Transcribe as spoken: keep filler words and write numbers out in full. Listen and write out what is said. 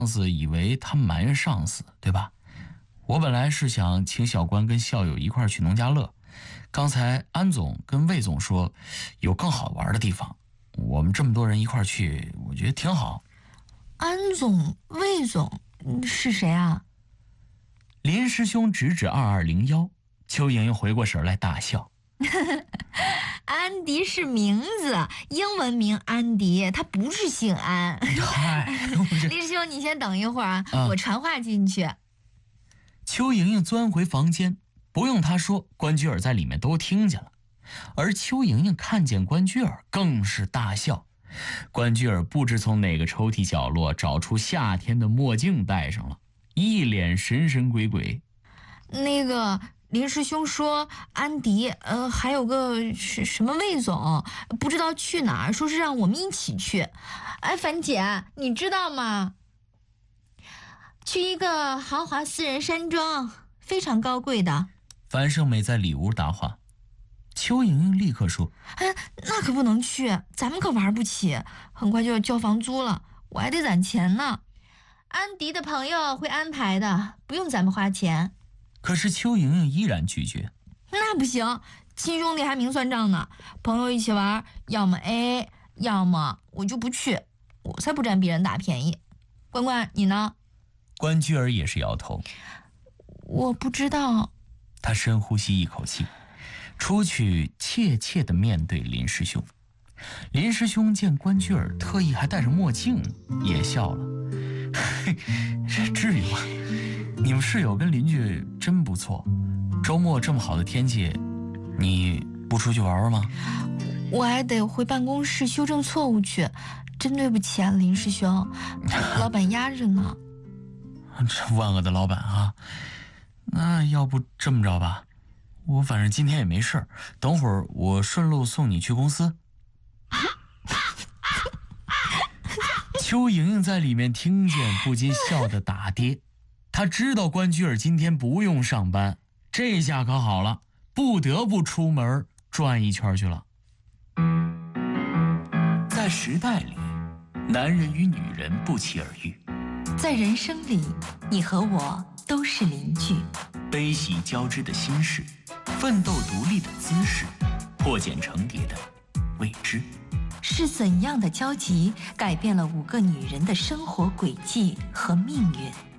上司以为他埋怨上司，对吧？我本来是想请小关跟校友一块儿去农家乐，刚才安总跟魏总说有更好玩的地方，我们这么多人一块儿去，我觉得挺好。 安总、魏总是谁啊？ 林师兄指指二二零幺，邱莹莹回过神来大笑。 安迪是名字，英文名安迪，他不是姓安。 嗨， 林师兄，你先等一会儿啊， 啊我传话进去。 邱莹莹钻回房间，不用她说，关雎尔在里面都听见了。而邱莹莹看见关雎尔，更是大笑。关雎尔不知从哪个抽屉角落找出夏天的墨镜戴上了，一脸神神鬼鬼。 那个林师兄说安迪，呃，还有个是什么魏总，不知道去哪儿，说是让我们一起去。哎，樊姐，你知道吗？去一个豪华私人山庄，非常高贵的。 樊胜美在里屋答话。邱莹莹立刻说：“ 哎，那可不能去，咱们可玩不起，很快就要交房租了，我还得攒钱呢。安迪的朋友会安排的，不用咱们花钱。” 可是邱莹莹依然拒绝。 那不行，亲兄弟还明算账呢，朋友一起玩，要么 A A， 要么我就不去，我才不占别人大便宜。关关，你呢？ 关雎尔也是摇头。 我不知道。 他深呼吸一口气，出去怯怯地面对林师兄。林师兄见关雎尔特意还戴上墨镜，也笑了。嘿，这至于吗？你们室友跟邻居真不错，周末这么好的天气，你不出去玩玩吗？ 我还得回办公室修正错误去，真对不起啊，林师兄，老板压着呢。 这万恶的老板啊！那要不这么着吧，我反正今天也没事儿，等会儿我顺路送你去公司。邱莹莹在里面听见，不禁笑得打跌。她知道关雎尔今天不用上班，这下可好了，不得不出门转一圈去了。在时代里，男人与女人不期而遇。 在人生里，你和我都是邻居。 悲喜交织的心事，奋斗独立的姿势，破茧成蝶的未知。 是怎样的交集改变了五个女人的生活轨迹和命运？